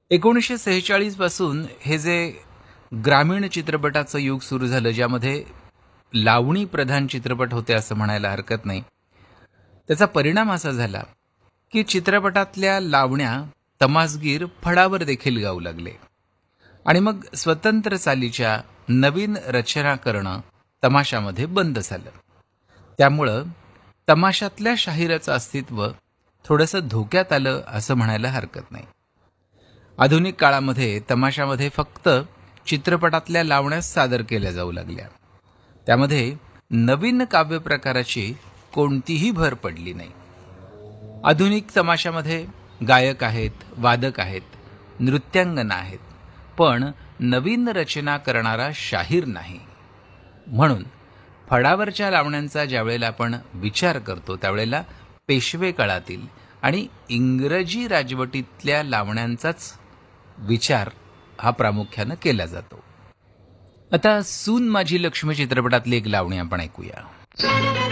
1946 पासून हे जे ग्रामीण चित्रपटाचं युग सुरू झालं, ज्यामध्ये लावणी प्रधान चित्रपट होते असं म्हणायला हरकत नाही. त्याचा परिणाम असा झाला की चित्रपटातल्या लावण्या तमासगीर फडावर देखील गाऊ लागले आणि मग स्वतंत्र चालीच्या नवीन रचना करणं तमाशामध्ये बंद झालं. त्यामुळं तमाशातल्या शाहिराचं अस्तित्व थोडंसं धोक्यात आलं असं म्हणायला हरकत नाही. आधुनिक काळामध्ये तमाशामध्ये फक्त चित्रपटातल्या लावण्यास सादर केल्या जाऊ लागल्या. त्यामध्ये नवीन काव्यप्रकाराची कोणतीही भर पडली नाही. आधुनिक तमाशामध्ये गायक आहेत, वादक आहेत, नृत्यांगना आहेत, पण नवीन रचना करणारा शाहीर नाही. म्हणून फडावरच्या लावण्यांचा ज्यावेळेला आपण विचार करतो त्यावेळेला पेशवे काळातील आणि इंग्रजी राजवटीतल्या लावण्यांचाच विचार हा प्रामुख्यानं केला जातो. आता सून माझी लक्ष्मी चित्रपटातली एक लावणी आपण ऐकूया.